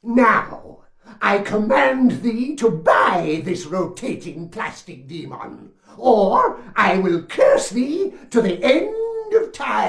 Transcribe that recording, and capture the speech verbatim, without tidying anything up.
Now, I command thee to buy this rotating plastic demon, or I will curse thee to the end of time.